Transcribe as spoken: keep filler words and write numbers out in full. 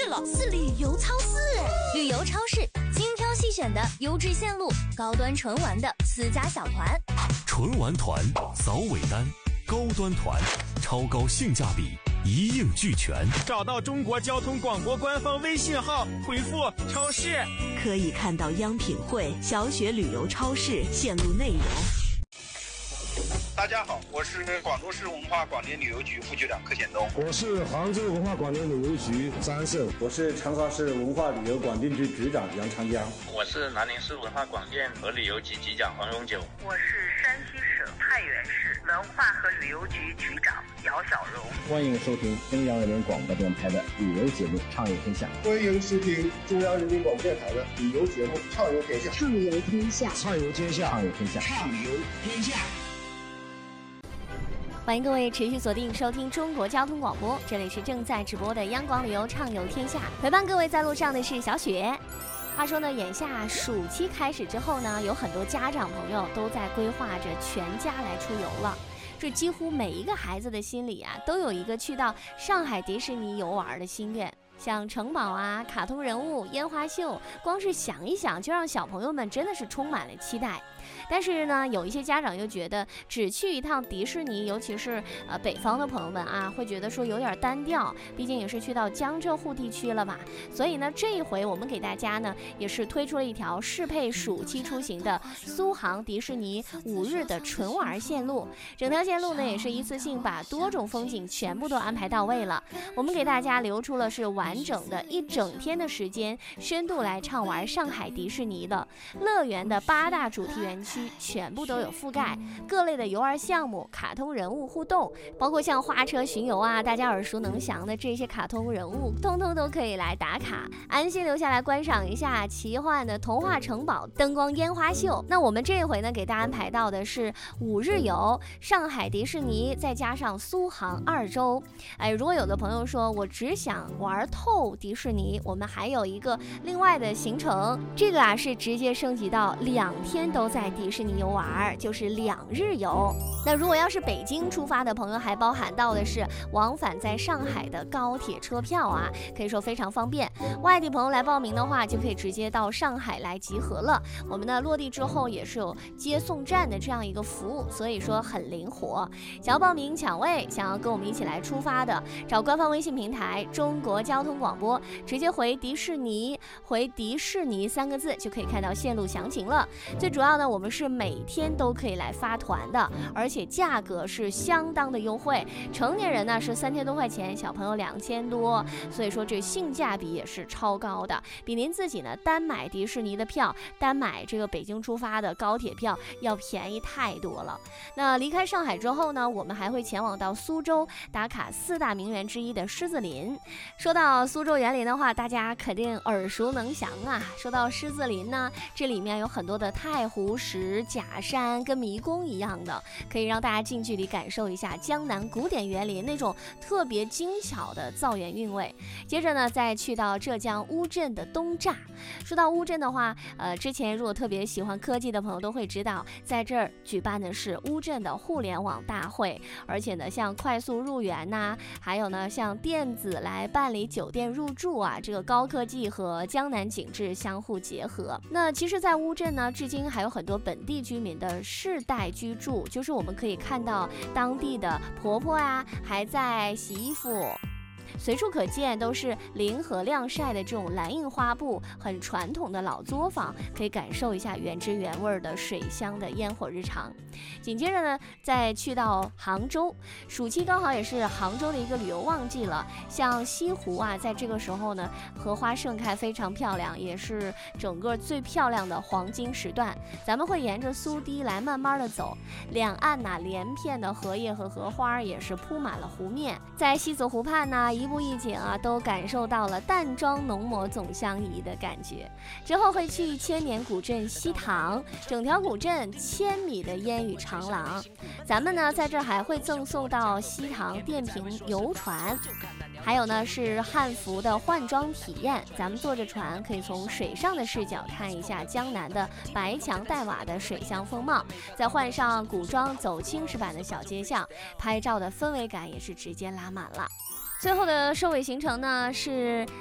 了，是旅游超市。 旅游超市，精挑细选的优质线路，高端纯玩的私家小团。 纯玩团，扫尾单，高端团，超高性价比，一应俱全。 找到中国交通广播官方微信号，回复超市， 可以看到央品汇、小雪旅游超市线路内容。 大家好，我是广州市文化广电旅游局副局长柯显东。 我是杭州文化广电旅游局张胜。 我是长沙市文化旅游广电局局长杨长江。 我是南宁市文化广电和旅游局局长黄荣九。 我是山西省太原市文化和旅游局局长姚小荣。 欢迎收听中央人民广播电台的旅游节目《畅游天下》。 欢迎收听中央人民广播电台的旅游节目《畅游天下》。 畅游天下， 畅游天下， 畅游天下， 畅游天下。 欢迎各位持续锁定收听中国交通广播，这里是正在直播的央广旅游畅游天下，陪伴各位在路上的是小雪。话说呢，眼下暑期开始之后呢，有很多家长朋友都在规划着全家来出游了。这几乎每一个孩子的心里啊，都有一个去到上海迪士尼游玩的心愿。像城堡啊、卡通人物、烟花秀，光是想一想就让小朋友们真的是充满了期待。但是呢，有一些家长又觉得只去一趟迪士尼，尤其是呃北方的朋友们啊，会觉得说有点单调，毕竟也是去到江浙沪地区了吧。所以呢，这一回我们给大家呢也是推出了一条适配暑期出行的苏杭迪士尼五日的纯玩线路。整条线路呢也是一次性把多种风景全部都安排到位了。我们给大家留出了是完整的一整天的时间，深度来畅玩上海迪士尼的乐园的八大主题园区全部都有覆盖，各类的游玩项目、卡通人物互动，包括像花车巡游啊，大家耳熟能详的这些卡通人物，通通都可以来打卡，安心留下来观赏一下奇幻的童话城堡灯光烟花秀。那我们这一回呢，给大家安排到的是五日游，上海迪士尼再加上苏杭二周。哎，如果有的朋友说我只想玩透迪士尼，我们还有一个另外的行程，这个啊是直接升级到两天都在迪士尼游玩，就是两日游。那如果要是北京出发的朋友，还包含到的是往返在上海的高铁车票啊，可以说非常方便。外地朋友来报名的话，就可以直接到上海来集合了。我们呢落地之后也是有接送站的这样一个服务，所以说很灵活。想要报名抢位，想要跟我们一起来出发的，找官方微信平台中国交通广播，直接回迪士尼，回迪士尼三个字就可以看到线路详情了。最主要呢，我们是每天都可以来发团的，而且价格是相当的优惠。成年人呢是三千多块钱，小朋友两千多，所以说这性价比也是超高的，比您自己呢单买迪士尼的票，单买这个北京出发的高铁票要便宜太多了。那离开上海之后呢，我们还会前往到苏州打卡四大名园之一的狮子林。说到苏州园林的话，大家肯定耳熟能详啊。说到狮子林呢，这里面有很多的太湖石、假山，跟迷宫一样的，可以让大家近距离感受一下江南古典园林那种特别精巧的造园韵味。接着呢，再去到浙江乌镇的东栅。说到乌镇的话，呃，之前如果特别喜欢科技的朋友都会知道，在这儿举办的是乌镇的互联网大会，而且呢，像快速入园呐、啊，还有呢，像电子来办理酒店入住啊，这个高科技和江南景致相互结合。那其实，在乌镇呢，至今还有很多本地居民的世代居住，就是我们可以看到当地的婆婆啊，还在洗衣服。随处可见都是临河晾晒的这种蓝印花布，很传统的老作坊，可以感受一下原汁原味的水乡的烟火日常。紧接着呢，再去到杭州，暑期刚好也是杭州的一个旅游旺季了。像西湖啊，在这个时候呢，荷花盛开，非常漂亮，也是整个最漂亮的黄金时段。咱们会沿着苏堤来慢慢的走，两岸呐、啊、连片的荷叶和荷花也是铺满了湖面。在西子湖畔呢、啊，一步一景啊，都感受到了淡妆浓抹总相宜的感觉。之后会去千年古镇西塘，整条古镇千米的烟雨长廊。咱们呢在这儿还会赠送到西塘电瓶游船，还有呢是汉服的换装体验。咱们坐着船可以从水上的视角看一下江南的白墙黛瓦的水乡风貌，再换上古装走青石板的小街巷，拍照的氛围感也是直接拉满了。最后的收尾行程呢是